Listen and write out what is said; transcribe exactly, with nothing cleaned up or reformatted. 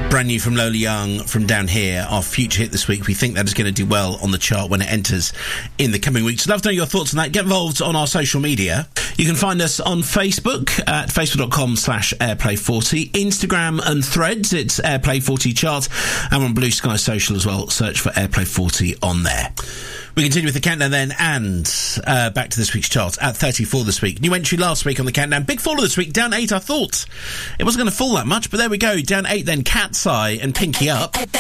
Brand new from Lola Young, from Down Here, our future hit this week. We think that is going to do well on the chart when it enters in the coming weeks. Love to know your thoughts on that. Get involved on our social media. You can find us on Facebook at facebook.com slash airplay40, Instagram and Threads, it's airplay forty chart, and on Blue Sky Social as well. Search for airplay forty on there. We continue with the countdown then, and uh, back to this week's chart at thirty-four this week. New entry last week on the countdown. Big faller this week, down eight. I thought it wasn't going to fall that much, but there we go. Down eight then, Cat's Eye and Pinky Up.